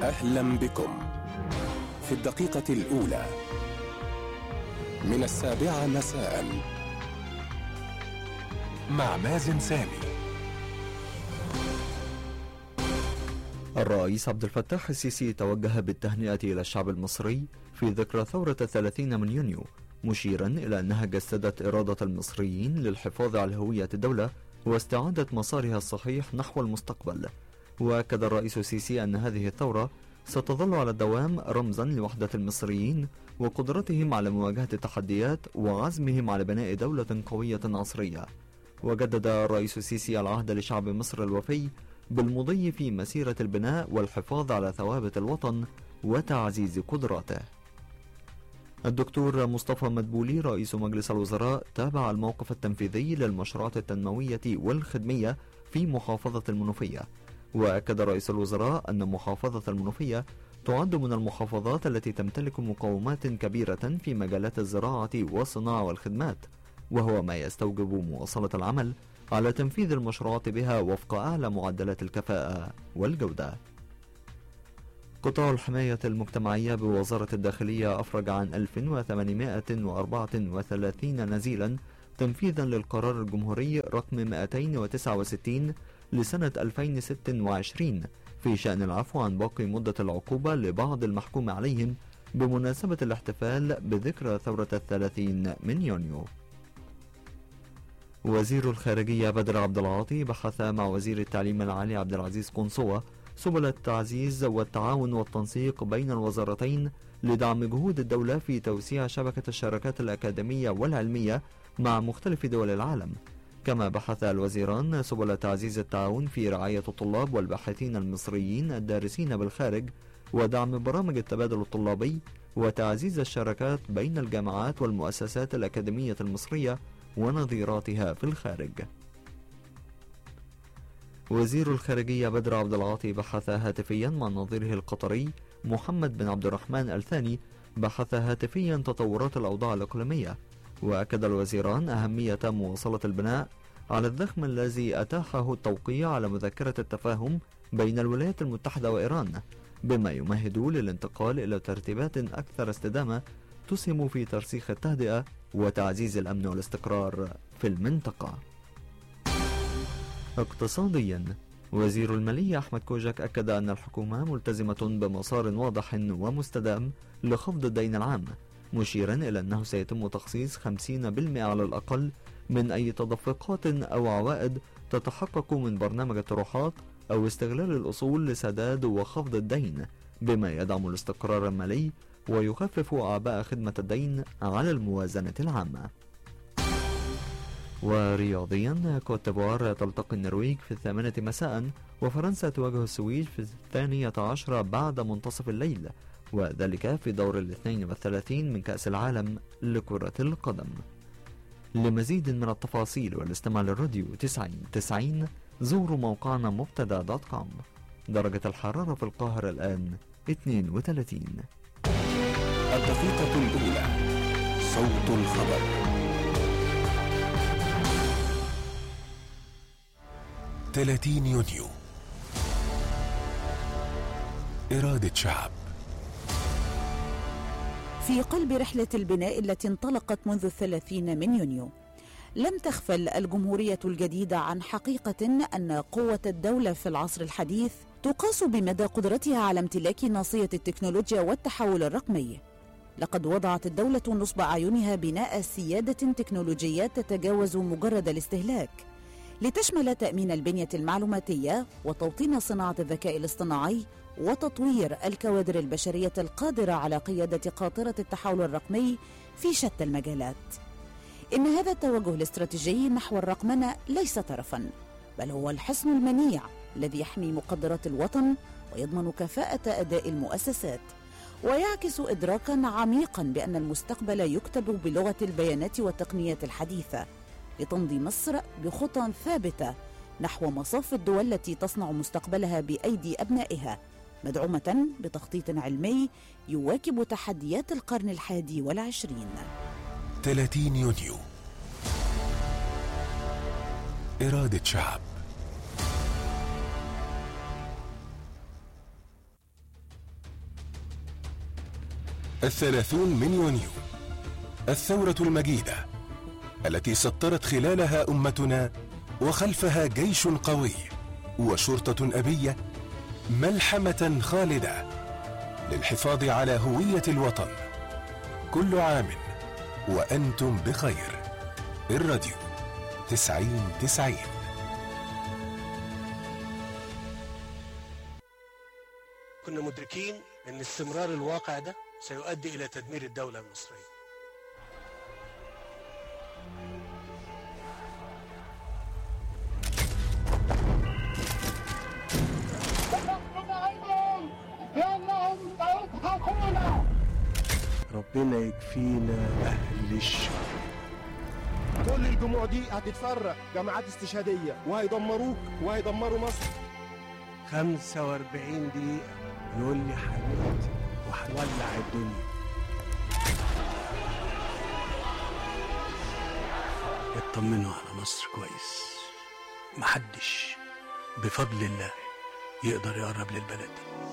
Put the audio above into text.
أهلا بكم في الدقيقة الأولى من 7 مساء مع مازن سامي. الرئيس عبد الفتاح السيسي توجه بالتهنئة إلى الشعب المصري في ذكرى ثورة 30 من يونيو، مشيرا إلى أنها جسدت إرادة المصريين للحفاظ على هوية الدولة واستعادة مسارها الصحيح نحو المستقبل. وأكد الرئيس السيسي أن هذه الثورة ستظل على الدوام رمزا لوحدة المصريين وقدرتهم على مواجهة التحديات وعزمهم على بناء دولة قوية عصرية. وجدد الرئيس السيسي العهد لشعب مصر الوفي بالمضي في مسيرة البناء والحفاظ على ثوابت الوطن وتعزيز قدراته. الدكتور مصطفى مدبولي رئيس مجلس الوزراء تابع الموقف التنفيذي للمشروعات التنموية والخدمية في محافظة المنوفية. وأكد رئيس الوزراء أن محافظة المنوفية تعد من المحافظات التي تمتلك مقومات كبيرة في مجالات الزراعة والصناعة والخدمات، وهو ما يستوجب مواصلة العمل على تنفيذ المشروعات بها وفق أعلى معدلات الكفاءة والجودة. قطاع الحماية المجتمعية بوزارة الداخلية أفرج عن 1834 نزيلا تنفيذا للقرار الجمهوري رقم 269 لسنة 2026 في شأن العفو عن باقي مدة العقوبة لبعض المحكوم عليهم بمناسبة الاحتفال بذكرى ثورة 30 من يونيو. وزير الخارجية بدر عبد العاطي بحث مع وزير التعليم العالي عبد العزيز قنصوة سبل التعزيز والتعاون والتنسيق بين الوزارتين لدعم جهود الدولة في توسيع شبكة الشراكات الأكاديمية والعلمية مع مختلف دول العالم. كما بحث الوزيران سبل تعزيز التعاون في رعاية الطلاب والباحثين المصريين الدارسين بالخارج ودعم برامج التبادل الطلابي وتعزيز الشراكات بين الجامعات والمؤسسات الأكاديمية المصرية ونظيراتها في الخارج. وزير الخارجية بدر عبد العاطي بحث هاتفيا مع نظيره القطري محمد بن عبد الرحمن الثاني بحث هاتفيا تطورات الأوضاع الإقليمية. وأكد الوزيران أهمية مواصلة البناء على الضخم الذي أتاحه التوقيع على مذكرة التفاهم بين الولايات المتحدة وإيران، بما يمهد للانتقال إلى ترتيبات أكثر استدامة تسهم في ترسيخ التهدئة وتعزيز الأمن والاستقرار في المنطقة. اقتصاديا، وزير المالية أحمد كوجك أكد أن الحكومة ملتزمة بمسار واضح ومستدام لخفض الدين العام، مشيرا إلى أنه سيتم تخصيص 50% على الأقل من أي تدفقات أو عوائد تتحقق من برنامج الطروحات أو استغلال الأصول لسداد وخفض الدين، بما يدعم الاستقرار المالي ويخفف أعباء خدمة الدين على الموازنة العامة. ورياضيا، كوت ديفوار تلتقي النرويج في 8 مساء وفرنسا تواجه السويد في 12 بعد منتصف الليل، وذلك في دور 32 من كأس العالم لكرة القدم. لمزيد من التفاصيل والاستماع للراديو 90 زوروا موقعنا مبتدا.com. درجة الحرارة في القاهرة الآن 32. الدقيقة الأولى، صوت الخبر. 30 يونيو، إرادة شعب. في قلب رحلة البناء التي انطلقت منذ 30 من يونيو، لم تغفل الجمهورية الجديدة عن حقيقة أن قوة الدولة في العصر الحديث تقاس بمدى قدرتها على امتلاك ناصية التكنولوجيا والتحول الرقمي. لقد وضعت الدولة نصب أعينها بناء سيادة تكنولوجية تتجاوز مجرد الاستهلاك، لتشمل تأمين البنية المعلوماتية وتوطين صناعة الذكاء الاصطناعي وتطوير الكوادر البشرية القادرة على قيادة قاطرة التحول الرقمي في شتى المجالات. إن هذا التوجه الاستراتيجي نحو الرقمنة ليس طرفاً، بل هو الحصن المنيع الذي يحمي مقدرات الوطن ويضمن كفاءة أداء المؤسسات، ويعكس إدراكاً عميقاً بأن المستقبل يكتب بلغة البيانات والتقنيات الحديثة، لتمضي مصر بخطى ثابتة نحو مصاف الدول التي تصنع مستقبلها بأيدي أبنائها، مدعومة بتخطيط علمي يواكب تحديات القرن 21. 30 يونيو، إرادة شعب. 30 الثورة المجيدة التي سطرت خلالها أمتنا وخلفها جيش قوي وشرطة أبية، ملحمة خالدة للحفاظ على هوية الوطن. كل عام وأنتم بخير. الراديو 90-90. كنا مدركين أن استمرار الواقع ده سيؤدي إلى تدمير الدولة المصرية. ربنا يكفينا أهل الشر. كل الجموع دي هتتفرق جماعات استشهادية وهيدمروك وهيدمروا مصر. 45 دقيقة يقول لي حبيبتي وهنولع الدنيا. اطمنوا على مصر كويس، محدش بفضل الله يقدر يقرب للبلد دي.